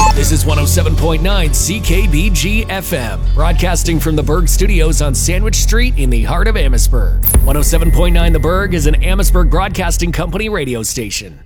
This is 107.9 CKBG FM, broadcasting from the Berg Studios on Sandwich Street in the heart of Amherstburg. 107.9 The Berg is an Amherstburg Broadcasting Company radio station.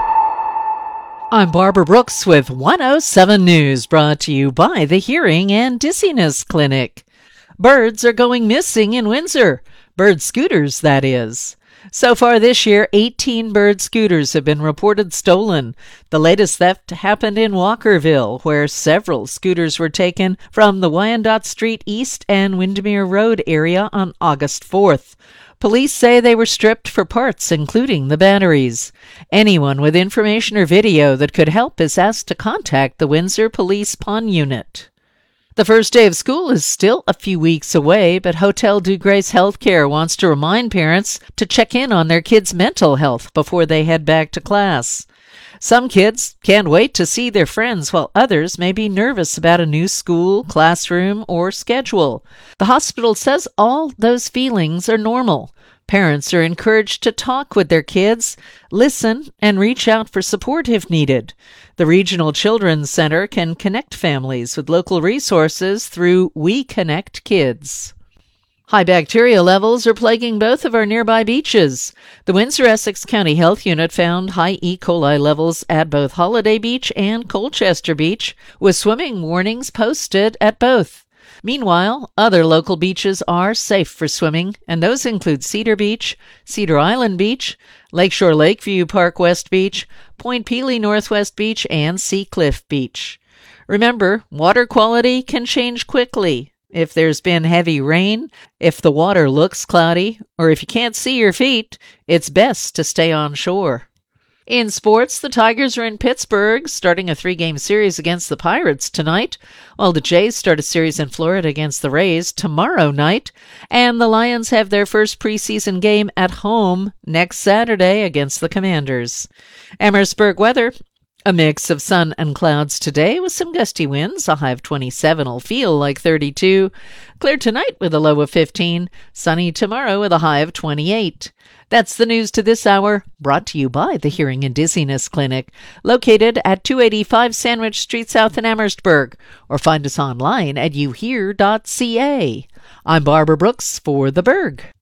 I'm Barbara Brooks with 107 News, brought to you by the Hearing and Dizziness Clinic. Birds are going missing in Windsor. Bird scooters, that is. So far this year, 18 bird scooters have been reported stolen. The latest theft happened in Walkerville, where several scooters were taken from the Wyandotte Street East and Windermere Road area on August 4th. Police say they were stripped for parts, including the batteries. Anyone with information or video that could help is asked to contact the Windsor Police Pawn Unit. The first day of school is still a few weeks away, but Hotel Dieu Grace Healthcare wants to remind parents to check in on their kids' mental health before they head back to class. Some kids can't wait to see their friends, while others may be nervous about a new school, classroom, or schedule. The hospital says all those feelings are normal. Parents are encouraged to talk with their kids, listen, and reach out for support if needed. The Regional Children's Center can connect families with local resources through We Connect Kids. High bacteria levels are plaguing both of our nearby beaches. The Windsor-Essex County Health Unit found high E. coli levels at both Holiday Beach and Colchester Beach, with swimming warnings posted at both. Meanwhile, other local beaches are safe for swimming, and those include Cedar Beach, Cedar Island Beach, Lakeshore Lakeview Park West Beach, Point Pelee Northwest Beach, and Sea Cliff Beach. Remember, water quality can change quickly. If there's been heavy rain, if the water looks cloudy, or if you can't see your feet, it's best to stay on shore. In sports, the Tigers are in Pittsburgh, starting a 3-game series against the Pirates tonight, while the Jays start a series in Florida against the Rays tomorrow night, and the Lions have their first preseason game at home next Saturday against the Commanders. Amherstburg weather. A mix of sun and clouds today with some gusty winds. A high of 27 will feel like 32. Clear tonight with a low of 15. Sunny tomorrow with a high of 28. That's the news to this hour, brought to you by the Hearing and Dizziness Clinic, located at 285 Sandwich Street South in Amherstburg, or find us online at youhear.ca. I'm Barbara Brooks for The Berg.